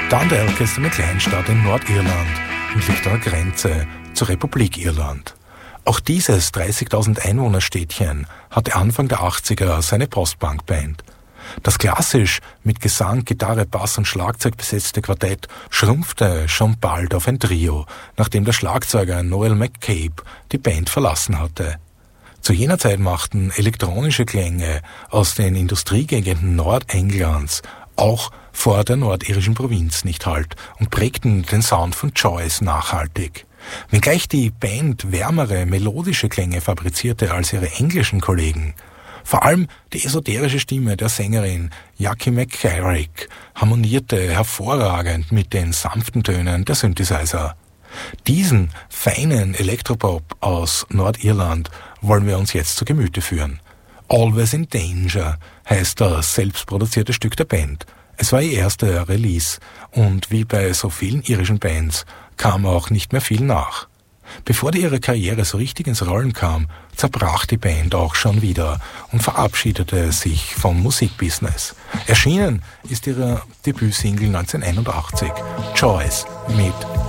Dundalk ist eine Kleinstadt in Nordirland und liegt an der Grenze zur Republik Irland. Auch dieses 30.000 Einwohnerstädtchen hatte Anfang der 80er seine Post-Punk-Band. Das klassisch mit Gesang, Gitarre, Bass und Schlagzeug besetzte Quartett schrumpfte schon bald auf ein Trio, nachdem der Schlagzeuger Noel McCabe die Band verlassen hatte. Zu jener Zeit machten elektronische Klänge aus den Industriegegenden Nordenglands auch vor der nordirischen Provinz nicht Halt und prägten den Sound von Joyce nachhaltig. Wenngleich die Band wärmere, melodische Klänge fabrizierte als ihre englischen Kollegen, vor allem die esoterische Stimme der Sängerin Jackie McCarrick harmonierte hervorragend mit den sanften Tönen der Synthesizer. Diesen feinen Elektropop aus Nordirland wollen wir uns jetzt zu Gemüte führen. Always in Danger heißt das selbstproduzierte Stück der Band. Es war ihr erster Release und wie bei so vielen irischen Bands kam auch nicht mehr viel nach. Bevor ihre Karriere so richtig ins Rollen kam, zerbrach die Band auch schon wieder und verabschiedete sich vom Musikbusiness. Erschienen ist ihre Debütsingle 1981, Choice mit